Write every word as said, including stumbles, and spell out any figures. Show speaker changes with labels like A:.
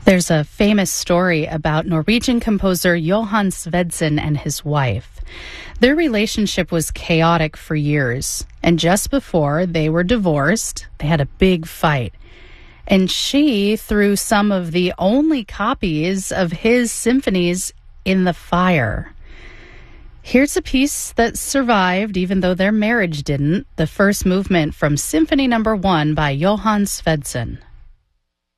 A: There's a famous story about Norwegian composer Johan Svendsen and his wife. Their relationship was chaotic for years, and just before they were divorced, they had a big fight. And she threw some of the only copies of his symphonies in the fire. Here's a piece that survived, even though their marriage didn't, the first movement from Symphony Number One by Johan Svendsen.